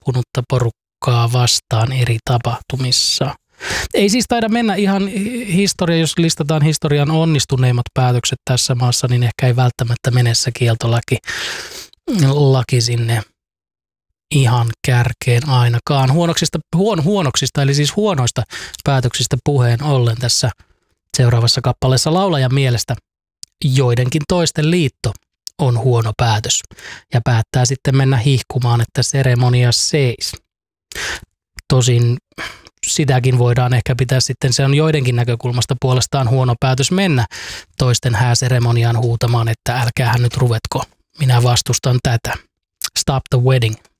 nukkunutta porukkaa vastaan eri tapahtumissa. Ei siis taida mennä ihan historia, jos listataan historian onnistuneimmat päätökset tässä maassa, niin ehkä ei välttämättä mene se kieltolaki sinne ihan kärkeen ainakaan. Huonoksista, eli siis huonoista päätöksistä puheen ollen tässä seuraavassa kappaleessa laulajan mielestä joidenkin toisten liitto on huono päätös ja päättää sitten mennä hihkumaan, että seremonia seis. Tosin sitäkin voidaan ehkä pitää sitten, se on joidenkin näkökulmasta puolestaan huono päätös mennä toisten hääseremoniaan huutamaan, että älkäähän nyt ruvetko, minä vastustan tätä. Stop the wedding.